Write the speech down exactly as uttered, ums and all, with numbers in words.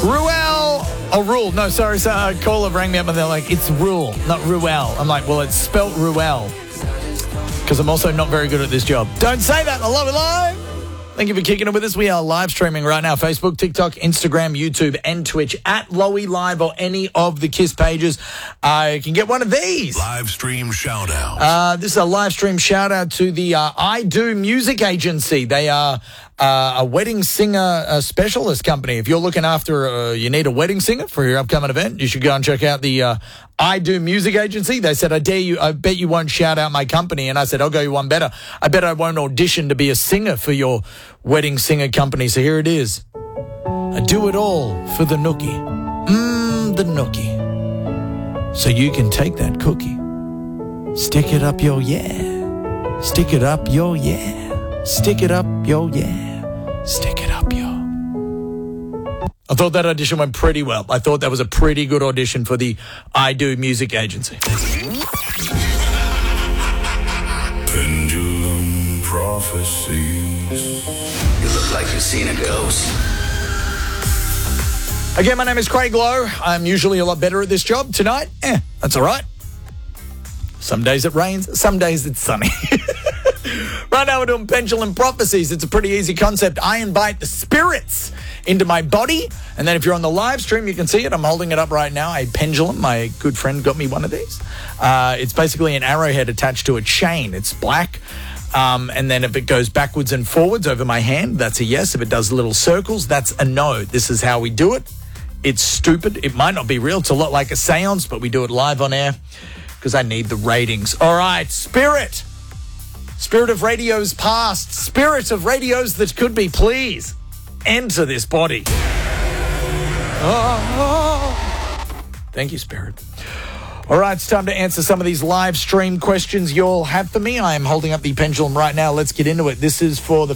Ruel. Oh, Rule. No, sorry. So a caller rang me up and they're like, it's Rule, not Ruel. I'm like, well, it's spelt Ruel. Because I'm also not very good at this job. Don't say that. I love it live. Thank you for kicking it with us. We are live streaming right now. Facebook, TikTok, Instagram, YouTube, and Twitch at Lowy Live or any of the KISS pages. I uh, can get one of these. Live stream shout out. Uh, this is a live stream shout out to the uh, I Do Music Agency. They are uh, a wedding singer uh, specialist company. If you're looking after, uh, you need a wedding singer for your upcoming event, you should go and check out the uh, I Do Music Agency. They said, I dare you, I bet you won't shout out my company. And I said, I'll go you one better. I bet I won't audition to be a singer for your wedding singer company. So here it is. I do it all for the nookie. Mmm, the nookie. So you can take that cookie, stick it up your yeah, stick it up your yeah, stick it up your yeah, stick it up your. I thought that audition went pretty well. I thought that was a pretty good audition for the I Do Music Agency. Pendulum prophecies. You look like you've seen a ghost. Again, my name is Craig Lowe. I'm usually a lot better at this job. Tonight, eh, that's all right. Some days it rains, some days it's sunny. Right now we're doing Pendulum Prophecies. It's a pretty easy concept. I invite the spirits into my body, and then if you're on the live stream, you can see it. I'm holding it up right now, a pendulum. My good friend got me one of these. Uh, it's basically an arrowhead attached to a chain. It's black. Um, and then if it goes backwards and forwards over my hand, that's a yes. If it does little circles, that's a no. This is how we do it. It's stupid. It might not be real. It's a lot like a seance, but we do it live on air because I need the ratings. All right, spirit. Spirit of radios past. Spirit of radios that could be, please enter this body. Oh. Thank you, Spirit. All right, it's time to answer some of these live stream questions you'll have for me. I am holding up the pendulum right now. Let's get into it. This is for the